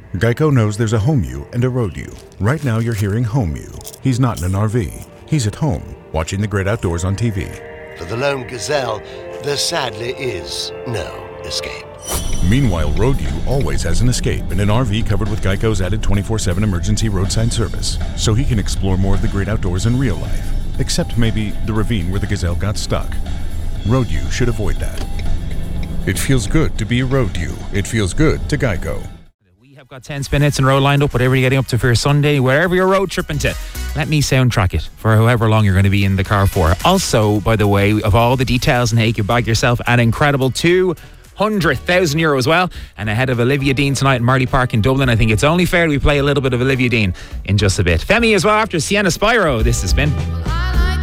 Geico knows there's a home you and a road you. Right now you're hearing home you. He's not in an RV. He's at home, watching the great outdoors on TV. For the lone gazelle, there sadly is no escape. Meanwhile, road you always has an escape in an RV covered with Geico's added 24/7 emergency roadside service, so he can explore more of the great outdoors in real life. Except maybe the ravine where the gazelle got stuck. Road you should avoid that. It feels good to be a road you. It feels good to Geico. I've got 10 minutes in a row lined up, whatever you're getting up to for your Sunday, wherever you're road tripping to. Let me soundtrack it for however long you're going to be in the car for. Also, by the way, of all the details, and hey, you can bag yourself an incredible €200,000 as well. And ahead of Olivia Dean tonight in Marley Park in Dublin, I think it's only fair we play a little bit of Olivia Dean in just a bit. Femi as well after Sienna Spyro. This has been...